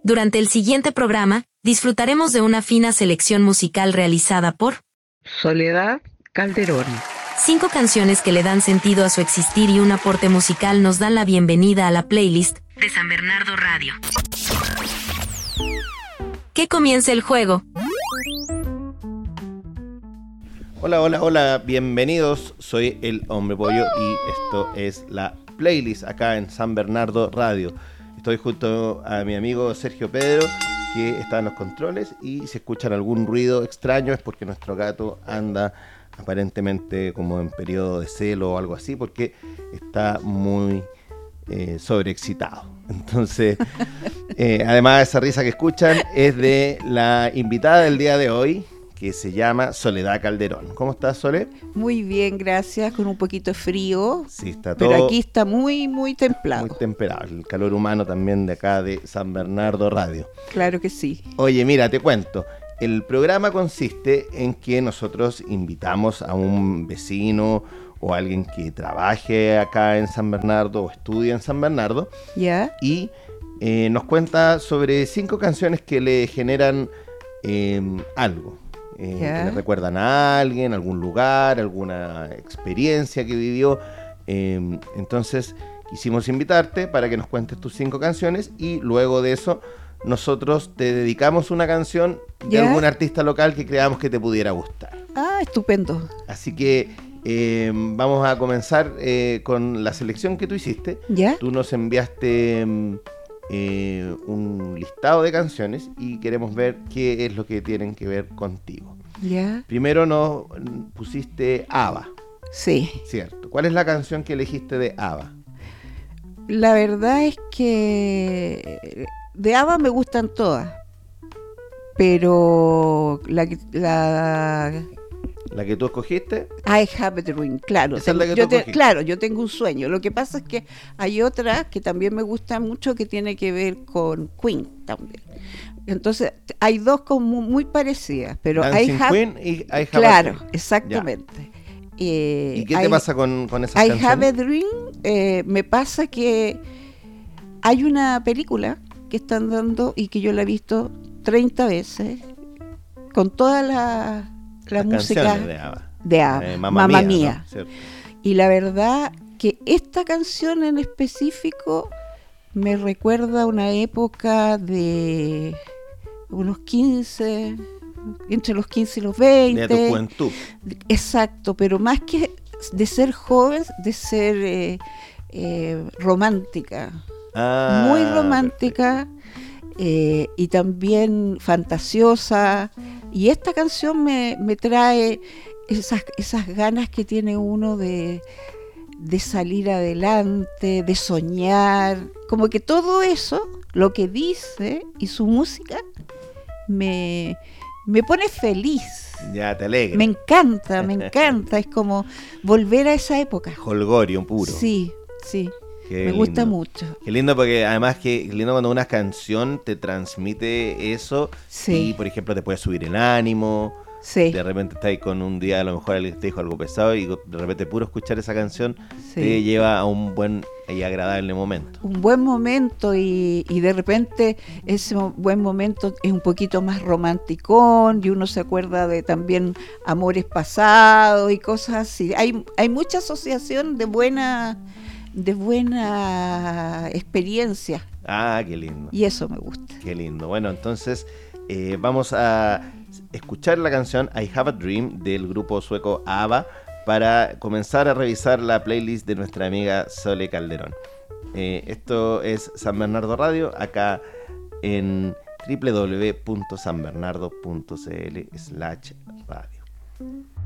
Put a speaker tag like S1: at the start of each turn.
S1: Durante el siguiente programa, disfrutaremos de una fina selección musical realizada por
S2: Soledad Calderón.
S1: 5 canciones que le dan sentido a su existir y un aporte musical nos dan la bienvenida a la playlist de San Bernardo Radio. Que comience el juego.
S3: Hola, bienvenidos, soy el Hombre Pollo y esto es la playlist acá en San Bernardo Radio. Estoy junto a mi amigo Sergio Pedro, que está en los controles, y si escuchan algún ruido extraño es porque nuestro gato anda aparentemente como en periodo de celo o algo así, porque está muy sobreexcitado. Entonces, además esa risa que escuchan es de la invitada del día de hoy, que se llama Soledad Calderón. ¿Cómo estás, Sole?
S2: Muy bien, gracias, con un poquito de frío.
S3: Sí, está todo.
S2: Pero aquí está muy templado.
S3: Muy temperado, el calor humano también de acá de San Bernardo Radio.
S2: Claro que sí.
S3: Oye, mira, te cuento. El programa consiste en que nosotros invitamos a un vecino o a alguien que trabaje acá en San Bernardo o estudie en San Bernardo.
S2: ¿Ya?
S3: Y nos cuenta sobre 5 canciones que le generan algo. Que le recuerdan a alguien, algún lugar, alguna experiencia que vivió. Entonces quisimos invitarte para que nos cuentes tus 5 canciones y luego de eso nosotros te dedicamos una canción de algún artista local que creamos que te pudiera gustar.
S2: Ah, estupendo.
S3: Así que vamos a comenzar con la selección que tú hiciste.
S2: ¿Ya?
S3: Tú nos enviaste un listado de canciones y queremos ver qué es lo que tienen que ver contigo.
S2: ¿Ya?
S3: Primero nos pusiste ABBA.
S2: Sí.
S3: Cierto. ¿Cuál es la canción que elegiste de ABBA?
S2: La verdad es que de ABBA me gustan todas, pero la que
S3: tú escogiste.
S2: I Have a Dream, claro.
S3: Esa es la que tú escogiste.
S2: Claro, yo tengo un sueño. Lo que pasa es que hay otra que también me gusta mucho que tiene que ver con Queen también. Entonces, hay dos como muy parecidas, pero
S3: Dancing Queen y I Have
S2: claro,
S3: a Dream.
S2: exactamente.
S3: ¿Y qué te pasa con esas canciones?
S2: I Have a Dream, me pasa que hay una película que están dando y que yo la he visto 30 veces con toda la música de ABBA, Mamma Mía.
S3: ¿No?
S2: Y la verdad que esta canción en específico me recuerda a una época de unos 15, entre los 15 y los 20.
S3: De tu juventud.
S2: Exacto, pero más que de ser joven, de ser romántica. Muy romántica y también fantasiosa. Y esta canción me trae esas ganas que tiene uno de salir adelante, de soñar. Como que todo eso, lo que dice y su música, me pone feliz.
S3: Ya, te alegra.
S2: Me encanta. Es como volver a esa época.
S3: Holgorio puro.
S2: Sí. Me gusta mucho.
S3: Qué lindo, porque además qué lindo cuando una canción te transmite eso.
S2: Sí.
S3: Y por ejemplo te puede subir el ánimo.
S2: Sí.
S3: De repente estás ahí con un día, a lo mejor alguien te dijo algo pesado y de repente puro escuchar esa canción te lleva a un buen y agradable momento. Un
S2: buen momento y de repente ese buen momento es un poquito más romanticón y uno se acuerda de también amores pasados y cosas así. Hay mucha asociación de buena experiencia.
S3: Ah, qué lindo.
S2: Y eso me gusta.
S3: Qué lindo. Bueno, entonces vamos a escuchar la canción I Have a Dream del grupo sueco ABBA para comenzar a revisar la playlist de nuestra amiga Sole Calderón. Esto es San Bernardo Radio, acá en www.sanbernardo.cl/radio.